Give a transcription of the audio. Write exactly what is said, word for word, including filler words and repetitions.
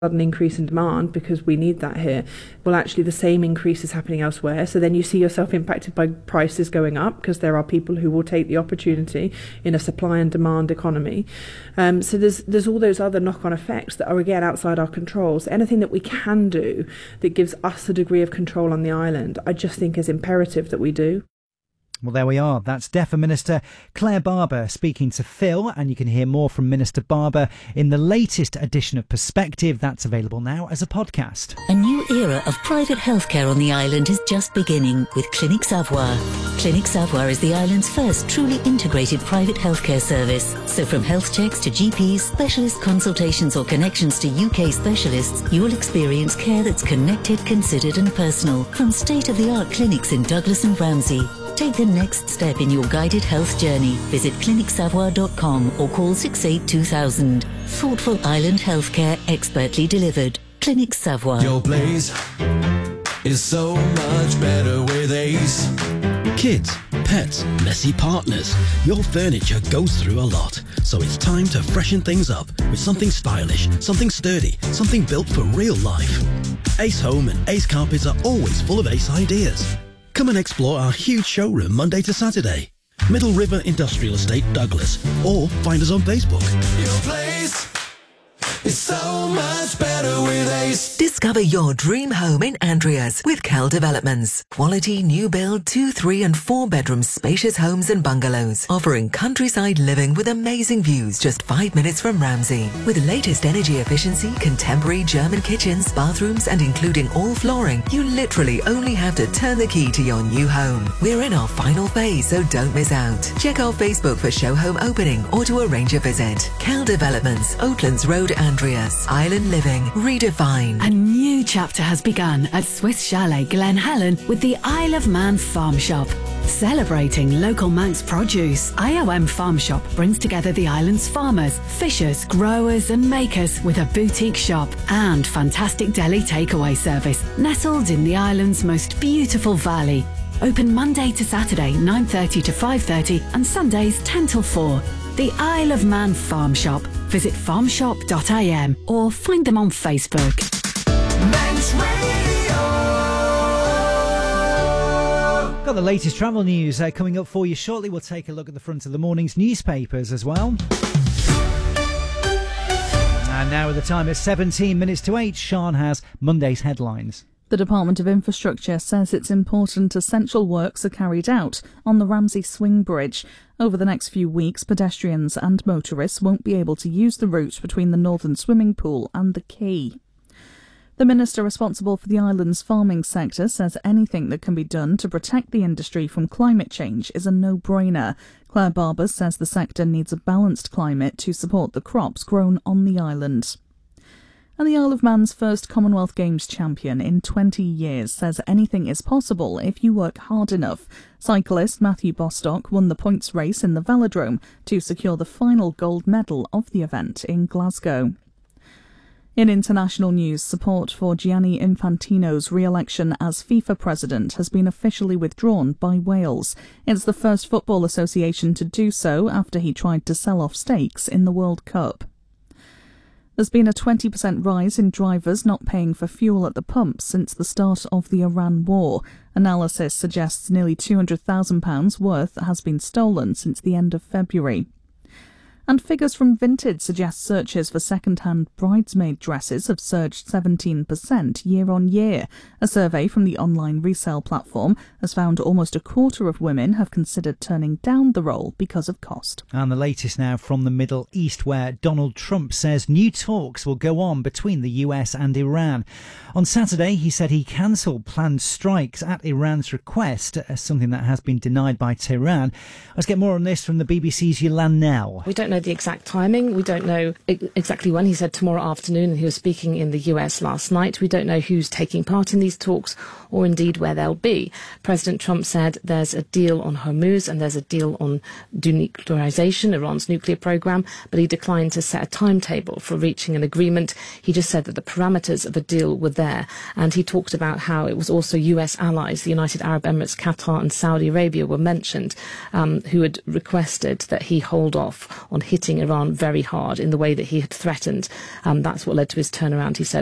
sudden increase in demand because we need that here. Well, actually the same increase is happening elsewhere. So then you see yourself impacted by prices going up because there are people who will take the opportunity in a supply and demand economy. Um, so there's there's all those other knock-on effects that are again outside our controls. Anything that we can do that gives us a degree of control on the island, I just think is imperative that we do. Well, there we are. That's DEFRA Minister Claire Barber speaking to Phil, and you can hear more from Minister Barber in the latest edition of Perspective. That's available now as a podcast. A new era of private healthcare on the island is just beginning with Clinic Savoir. Clinic Savoir is the island's first truly integrated private healthcare service. So from health checks to G Ps, specialist consultations or connections to U K specialists, you'll experience care that's connected, considered and personal from state-of-the-art clinics in Douglas and Ramsey. Take the next step in your guided health journey. Visit clinic savoir dot com or call six eight two thousand. Thoughtful island healthcare expertly delivered. Clinic Savoir. Your place is so much better with Ace. Kids, pets, messy partners. Your furniture goes through a lot. So it's time to freshen things up with something stylish, something sturdy, something built for real life. Ace Home and Ace Carpets are always full of Ace ideas. Come and explore our huge showroom Monday to Saturday. Middle River Industrial Estate, Douglas. Or find us on Facebook. Your place is so much better with Ace. Discover your dream home in Andreas with Cal Developments. Quality new build two, three and four bedroom spacious homes and bungalows. Offering countryside living with amazing views just five minutes from Ramsey. With latest energy efficiency, contemporary German kitchens, bathrooms and including all flooring, you literally only have to turn the key to your new home. We're in our final phase, so don't miss out. Check our Facebook for show home opening or to arrange a visit. Cal Developments, Oatlands Road, Andreas. Island living redefined. A new chapter has begun at Swiss Chalet Glen Helen with the Isle of Man Farm Shop. Celebrating local Manx produce, I O M Farm Shop brings together the island's farmers, fishers, growers and makers with a boutique shop and fantastic deli takeaway service nestled in the island's most beautiful valley. Open Monday to Saturday nine thirty to five thirty and Sundays ten till four. The Isle of Man Farm Shop. Visit farm shop dot I M or find them on Facebook. Manx Radio. Got the latest travel news uh, coming up for you shortly. We'll take a look at the front of the morning's newspapers as well. And now at the time it's seventeen minutes to eight, Sian has Monday's headlines. The Department of Infrastructure says it's important essential works are carried out on the Ramsey Swing Bridge. Over the next few weeks, pedestrians and motorists won't be able to use the route between the Northern Swimming Pool and the quay. The minister responsible for the island's farming sector says anything that can be done to protect the industry from climate change is a no-brainer. Claire Barber says the sector needs a balanced climate to support the crops grown on the island. And the Isle of Man's first Commonwealth Games champion in twenty years says anything is possible if you work hard enough. Cyclist Matthew Bostock won the points race in the Velodrome to secure the final gold medal of the event in Glasgow. In international news, support for Gianni Infantino's re-election as FIFA president has been officially withdrawn by Wales. It's the first football association to do so after he tried to sell off stakes in the World Cup. There's been a twenty percent rise in drivers not paying for fuel at the pump since the start of the Iran war. Analysis suggests nearly two hundred thousand pounds worth has been stolen since the end of February. And figures from Vinted suggest searches for second-hand bridesmaid dresses have surged seventeen percent year-on-year. A survey from the online resale platform has found almost a quarter of women have considered turning down the role because of cost. And the latest now from the Middle East, where Donald Trump says new talks will go on between the U S and Iran. On Saturday, he said he cancelled planned strikes at Iran's request, something that has been denied by Tehran. Let's get more on this from the B B C's Yolande Nell. We don't know the exact timing. We don't know exactly when. He said tomorrow afternoon, and he was speaking in the U S last night. We don't know who's taking part in these talks or indeed where they'll be. President Trump said there's a deal on Hormuz and there's a deal on denuclearization, Iran's nuclear program, but he declined to set a timetable for reaching an agreement. He just said that the parameters of a deal were there, and he talked about how it was also U S allies, the United Arab Emirates, Qatar and Saudi Arabia were mentioned, um, who had requested that he hold off on on hitting Iran very hard in the way that he had threatened. Um, that's what led to his turnaround, he said.